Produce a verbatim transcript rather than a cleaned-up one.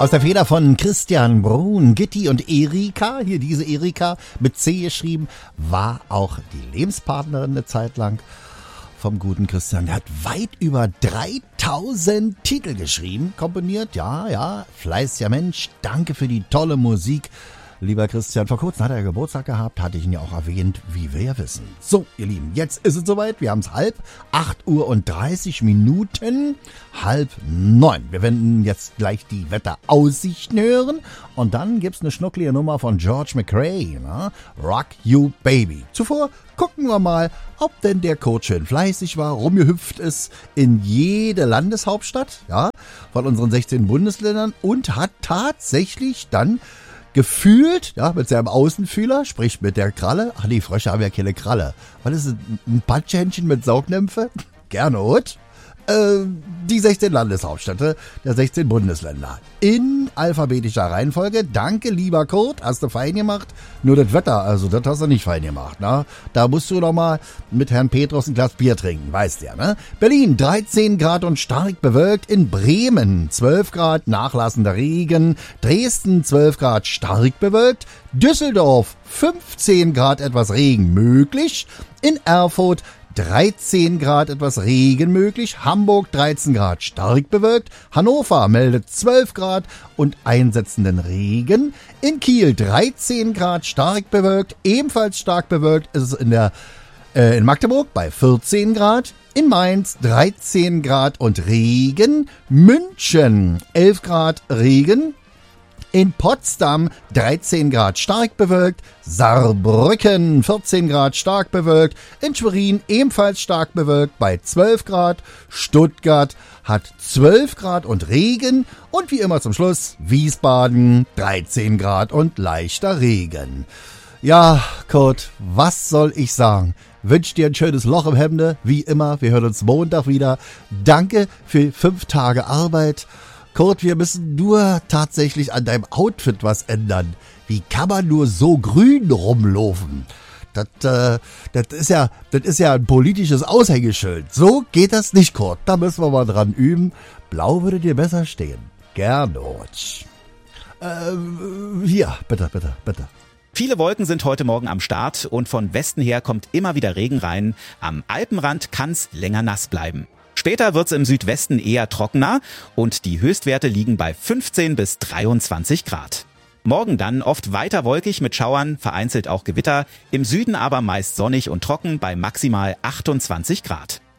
Aus der Feder von Christian Brun, Gitti und Erika, hier diese Erika mit C geschrieben, war auch die Lebenspartnerin eine Zeit lang vom guten Christian. Der hat weit über dreitausend Titel geschrieben, komponiert, ja, ja, fleißiger Mensch, danke für die tolle Musik. Lieber Christian, vor kurzem hat er Geburtstag gehabt, hatte ich ihn ja auch erwähnt, wie wir ja wissen. So, ihr Lieben, jetzt ist es soweit, wir haben es halb, acht Uhr und dreißig Minuten, halb neun. Wir werden jetzt gleich die Wetteraussichten hören und dann gibt's eine schnucklige Nummer von George McRae, ne? Rock You Baby. Zuvor gucken wir mal, ob denn der Code schön fleißig war, rumgehüpft ist in jede Landeshauptstadt, ja, von unseren sechzehn Bundesländern und hat tatsächlich dann gefühlt, ja, mit seinem Außenfühler, sprich mit der Kralle. Ach nee, Frösche haben ja keine Kralle. Was ist es, ein Patschhändchen mit Saugnämpfe? Gerne, und? Äh, die sechzehn Landeshauptstädte der sechzehn Bundesländer. In alphabetischer Reihenfolge. Danke, lieber Kurt, hast du fein gemacht. Nur das Wetter, also das hast du nicht fein gemacht, ne? Da musst du noch mal mit Herrn Petrus ein Glas Bier trinken, weißt ja, ne? Berlin, dreizehn Grad und stark bewölkt. In Bremen, zwölf Grad, nachlassender Regen. Dresden, zwölf Grad, stark bewölkt. Düsseldorf, fünfzehn Grad, etwas Regen möglich. In Erfurt, dreizehn Grad, etwas Regen möglich. Hamburg dreizehn Grad, stark bewölkt. Hannover meldet zwölf Grad und einsetzenden Regen. In Kiel dreizehn Grad, stark bewölkt. Ebenfalls stark bewölkt ist es in der äh, in Magdeburg bei vierzehn Grad. In Mainz dreizehn Grad und Regen. München elf Grad, Regen. In Potsdam dreizehn Grad stark bewölkt, Saarbrücken vierzehn Grad stark bewölkt, in Schwerin ebenfalls stark bewölkt bei zwölf Grad, Stuttgart hat zwölf Grad und Regen und wie immer zum Schluss Wiesbaden dreizehn Grad und leichter Regen. Ja, Kurt, was soll ich sagen? Wünsch dir ein schönes Loch im Hemde, wie immer, wir hören uns Montag wieder. Danke für fünf Tage Arbeit. Kurt, wir müssen nur tatsächlich an deinem Outfit was ändern. Wie kann man nur so grün rumlaufen? Das, äh, das ist ja, das ist ja ein politisches Aushängeschild. So geht das nicht, Kurt. Da müssen wir mal dran üben. Blau würde dir besser stehen. Gernot. Ähm, hier, bitte, bitte, bitte. Viele Wolken sind heute Morgen am Start und von Westen her kommt immer wieder Regen rein. Am Alpenrand kann's länger nass bleiben. Später wird's im Südwesten eher trockener und die Höchstwerte liegen bei fünfzehn bis dreiundzwanzig Grad. Morgen dann oft weiter wolkig mit Schauern, vereinzelt auch Gewitter, im Süden aber meist sonnig und trocken bei maximal achtundzwanzig Grad.